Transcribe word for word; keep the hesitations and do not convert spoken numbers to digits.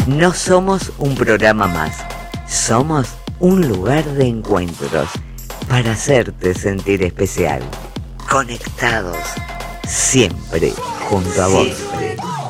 No somos un programa más, somos un lugar de encuentros para hacerte sentir especial. Conectados, siempre junto a vos.